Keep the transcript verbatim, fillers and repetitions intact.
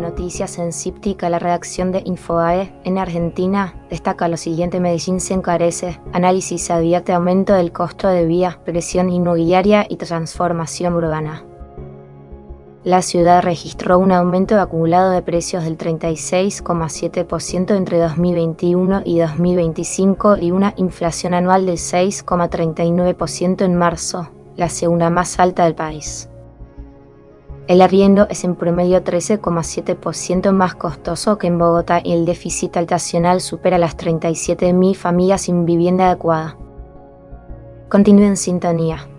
noticias en Cíptica, la redacción de Infobae. En Argentina destaca lo siguiente: Medellín se encarece. Análisis advierte aumento del costo de vía, presión inmobiliaria y transformación urbana. La ciudad registró un aumento acumulado de precios del treinta y seis coma siete por ciento entre dos mil veintiuno y dos mil veinticinco y una inflación anual del seis coma treinta y nueve por ciento en marzo, la segunda más alta del país. El arriendo es en promedio trece coma siete por ciento más costoso que en Bogotá y el déficit habitacional supera las treinta y siete mil familias sin vivienda adecuada. Continúe en sintonía.